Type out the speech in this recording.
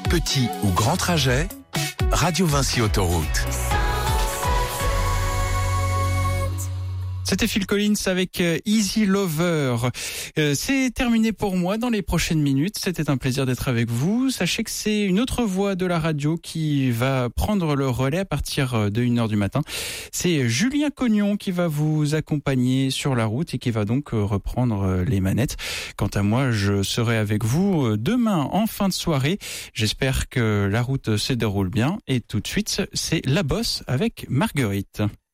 Petit ou grand trajet, Radio Vinci Autoroute. C'était Phil Collins avec Easy Lover. C'est terminé pour moi dans les prochaines minutes. C'était un plaisir d'être avec vous. Sachez que c'est une autre voix de la radio qui va prendre le relais à partir de 1h du matin. C'est Julien Cognon qui va vous accompagner sur la route et qui va donc reprendre les manettes. Quant à moi, je serai avec vous demain en fin de soirée. J'espère que la route se déroule bien. Et tout de suite, c'est La Bosse avec Marguerite.